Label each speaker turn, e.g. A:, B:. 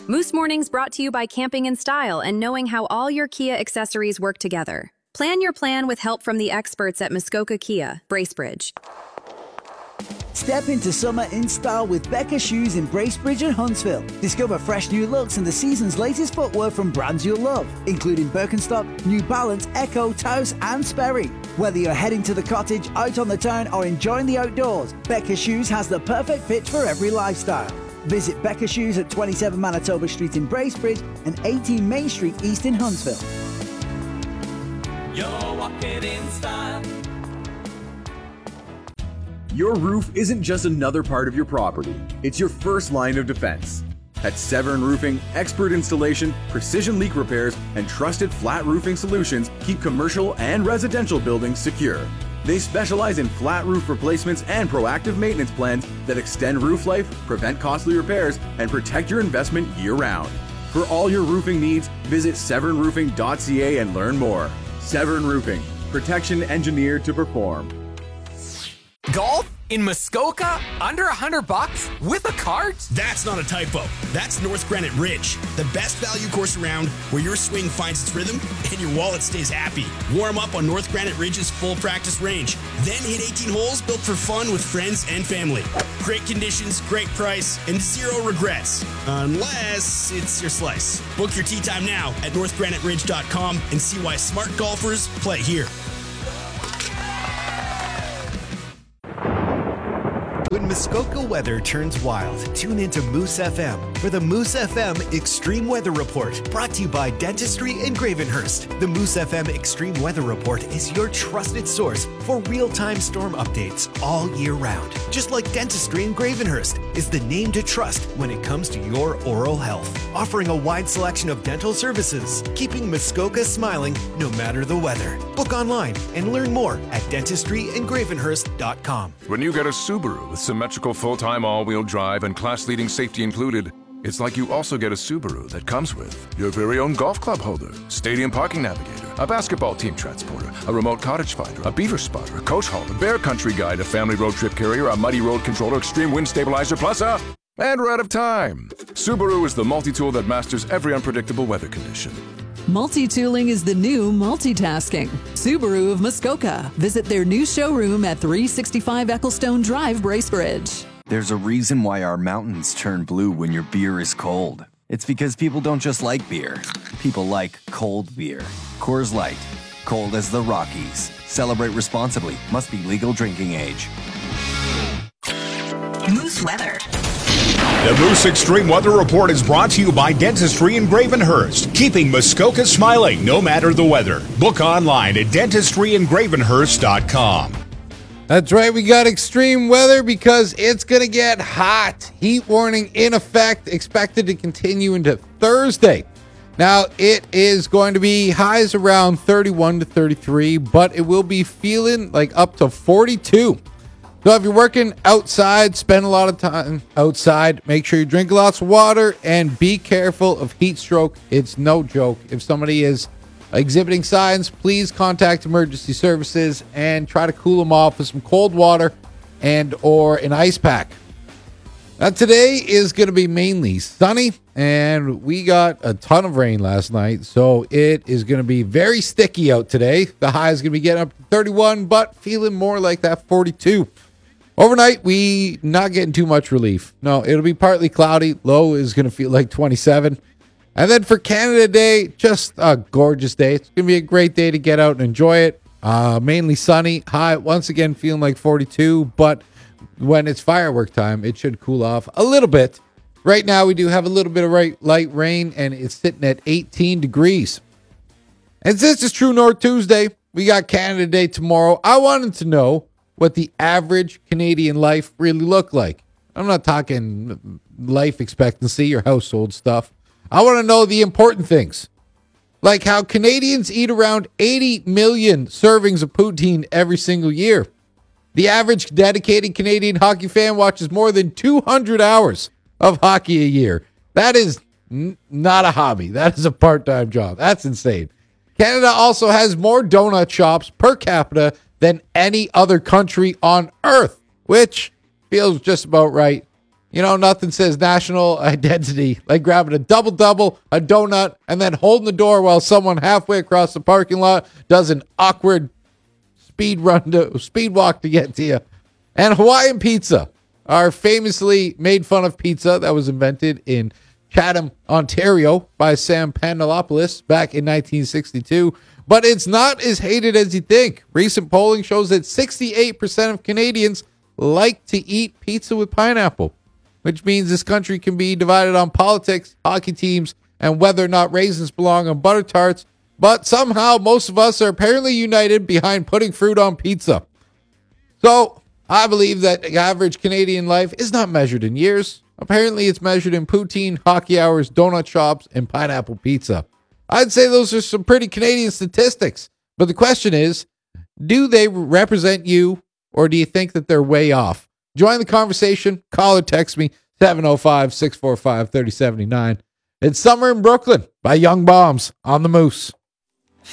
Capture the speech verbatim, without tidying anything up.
A: Moose Mornings brought to you by Camping in Style and knowing how all your Kia accessories work together. Plan your plan with help from the experts at Muskoka Kia, Bracebridge.
B: Step into summer in style with Becca Shoes in Bracebridge and Huntsville. Discover fresh new looks and the season's latest footwear from brands you'll love, including Birkenstock, New Balance, Echo, Taos, and Sperry. Whether you're heading to the cottage, out on the town, or enjoying the outdoors, Becca Shoes has the perfect fit for every lifestyle. Visit Becca Shoes at twenty-seven Manitoba Street in Bracebridge and eighteen Main Street East in Huntsville.
C: You're walking in style.
D: Your roof isn't just another part of your property. It's your first line of defense. At Severn Roofing, expert installation, precision leak repairs, and trusted flat roofing solutions keep commercial and residential buildings secure. They specialize in flat roof replacements and proactive maintenance plans that extend roof life, prevent costly repairs, and protect your investment year-round. For all your roofing needs, visit severn roofing dot c a and learn more. Severn Roofing, protection engineered to perform.
E: Golf in Muskoka? Under a hundred bucks? With a cart?
F: That's not a typo. That's North Granite Ridge, the best value course around where your swing finds its rhythm and your wallet stays happy. Warm up on North Granite Ridge's full practice range. Then hit eighteen holes built for fun with friends and family. Great conditions, great price, and zero regrets. Unless it's your slice. Book your tee time now at north granite ridge dot com and see why smart golfers play here.
G: When Muskoka weather turns wild, tune into Moose F M for the Moose F M Extreme Weather Report, brought to you by Dentistry in Gravenhurst. The Moose F M Extreme Weather Report is your trusted source for real-time storm updates all year round. Just like Dentistry in Gravenhurst is the name to trust when it comes to your oral health. Offering a wide selection of dental services, keeping Muskoka smiling no matter the weather. Book online and learn more at dentistry in gravenhurst dot com.
H: When you get a Subaru with symmetrical full-time all-wheel drive and class-leading safety included, it's like you also get a Subaru that comes with your very own golf club holder, stadium parking navigator, a basketball team transporter, a remote cottage finder, a beaver spotter, a coach hauler, bear country guide, a family road trip carrier, a muddy road controller, extreme wind stabilizer, plus a... And we're out of time. Subaru is the multi-tool that masters every unpredictable weather condition.
I: Multi-tooling is the new multitasking. Subaru of Muskoka. Visit their new showroom at three sixty-five Ecclestone Drive, Bracebridge.
J: There's a reason why our mountains turn blue when your beer is cold. It's because people don't just like beer. People like cold beer. Coors Light. Cold as the Rockies. Celebrate responsibly. Must be legal drinking age.
K: Moose Weather.
L: The Moose Extreme Weather Report is brought to you by Dentistry in Gravenhurst, keeping Muskoka smiling no matter the weather. Book online at dentistry in gravenhurst dot com.
M: That's right, we got extreme weather because it's going to get hot. Heat warning in effect, expected to continue into Thursday. Now, it is going to be highs around thirty-one to thirty-three, but it will be feeling like up to forty-two. So if you're working outside, spend a lot of time outside, make sure you drink lots of water and be careful of heat stroke. It's no joke. If somebody is exhibiting signs, please contact emergency services and try to cool them off with some cold water and or an ice pack. Now today is going to be mainly sunny and we got a ton of rain last night. So it is going to be very sticky out today. The high is going to be getting up to thirty-one, but feeling more like that forty-two. Overnight, we not getting too much relief. No, it'll be partly cloudy. Low is going to feel like twenty-seven. And then for Canada Day, just a gorgeous day. It's going to be a great day to get out and enjoy it. Uh, mainly sunny. High, once again, feeling like forty-two. But when it's firework time, it should cool off a little bit. Right now, we do have a little bit of right, light rain, and it's sitting at eighteen degrees. And since it's True North Tuesday, we got Canada Day tomorrow. I wanted to know what the average Canadian life really looked like. I'm not talking life expectancy or household stuff. I want to know the important things, like how Canadians eat around eighty million servings of poutine every single year. The average dedicated Canadian hockey fan watches more than two hundred hours of hockey a year. That is n- not a hobby. That is a part-time job. That's insane. Canada also has more donut shops per capita than any other country on earth, which feels just about right. You know, nothing says national identity like grabbing a double-double, a donut, and then holding the door while someone halfway across the parking lot does an awkward speed run to speed walk to get to you. And Hawaiian pizza, our famously made fun of pizza that was invented in Chatham, Ontario by Sam Panelopoulos back in nineteen sixty-two. But it's not as hated as you think. Recent polling shows that sixty-eight percent of Canadians like to eat pizza with pineapple, which means this country can be divided on politics, hockey teams, and whether or not raisins belong on butter tarts. But somehow most of us are apparently united behind putting fruit on pizza. So I believe that average Canadian life is not measured in years. Apparently it's measured in poutine, hockey hours, donut shops, and pineapple pizza. I'd say those are some pretty Canadian statistics. But the question is, do they represent you, or do you think that they're way off? Join the conversation. Call or text me, seven oh five, six four five, three oh seven nine. It's Summer in Brooklyn by Young Bombs on the Moose.